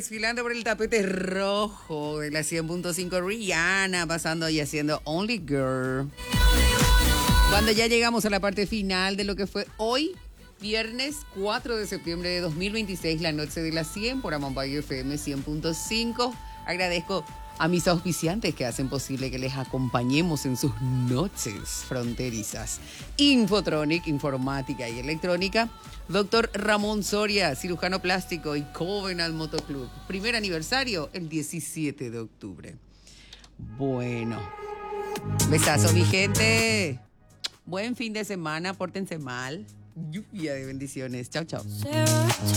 desfilando por el tapete rojo de la 100.5 Rihanna, pasando y haciendo Only Girl. Cuando ya llegamos a la parte final de lo que fue hoy, viernes 4 de septiembre de 2026, la noche de la 100 por Amambay FM 100.5. Agradezco a mis auspiciantes que hacen posible que les acompañemos en sus noches fronterizas. Infotronic, informática y electrónica. Doctor Ramón Soria, cirujano plástico y Covenant Motoclub. Primer aniversario, el 17 de octubre. Bueno, besazo mi gente. Buen fin de semana, pórtense mal. Lluvia de bendiciones. Chao, chao.